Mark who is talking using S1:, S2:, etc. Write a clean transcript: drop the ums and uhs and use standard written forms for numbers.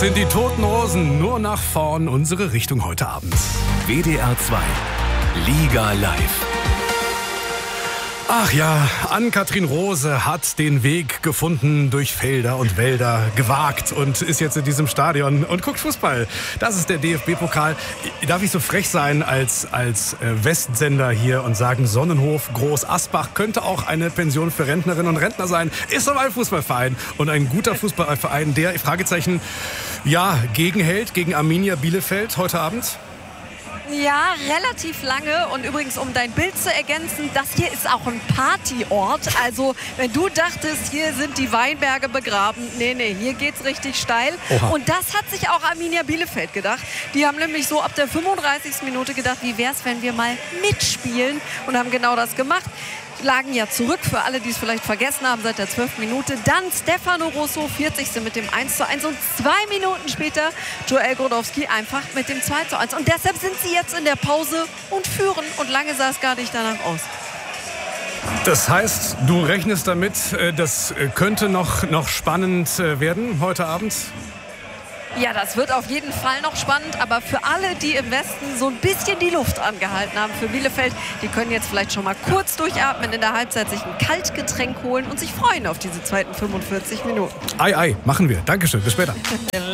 S1: Sind die Toten Hosen nur nach vorn unsere Richtung heute Abend.
S2: WDR 2 Liga live.
S1: Ach ja, Ann-Kathrin Rose hat den Weg gefunden durch Felder und Wälder, gewagt und ist jetzt in diesem Stadion und guckt Fußball. Das ist der DFB-Pokal. Darf ich so frech sein als Westsender hier und sagen, Sonnenhof Groß Asbach könnte auch eine Pension für Rentnerinnen und Rentner sein. Ist aber ein Fußballverein und ein guter Fußballverein, der, Fragezeichen, ja, gegenhält gegen Arminia Bielefeld heute Abend.
S3: Ja, relativ lange. Und übrigens, um dein Bild zu ergänzen, das hier ist auch ein Partyort. Also, wenn du dachtest, hier sind die Weinberge begraben, nee, hier geht's richtig steil.
S1: Oha.
S3: Und das hat sich auch Arminia Bielefeld gedacht. Die haben nämlich so ab der 35. Minute gedacht, wie wär's, wenn wir mal mitspielen? Und haben genau das gemacht. Lagen ja zurück, für alle, die es vielleicht vergessen haben, seit der 12. Minute. Dann Stefano Rosso, 40. mit dem 1:1 und 2 Minuten später Joel Grodowski einfach mit dem 2:1. Und deshalb sind sie jetzt in der Pause und führen. Und lange sah es gar nicht danach aus.
S1: Das heißt, du rechnest damit, das könnte noch spannend werden heute Abend?
S3: Ja, das wird auf jeden Fall noch spannend, aber für alle, die im Westen so ein bisschen die Luft angehalten haben für Bielefeld, die können jetzt vielleicht schon mal kurz durchatmen, in der Halbzeit sich ein Kaltgetränk holen und sich freuen auf diese zweiten 45 Minuten.
S1: Ei, machen wir. Dankeschön, bis später.